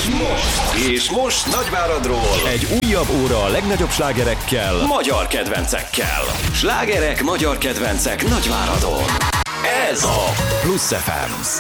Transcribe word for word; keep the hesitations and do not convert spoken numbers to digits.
most, és most Nagyváradról Egy újabb óra a legnagyobb slágerekkel, magyar kedvencekkel. Slágerek, magyar kedvencek Nagyváradon. Ez a Plusz ef em.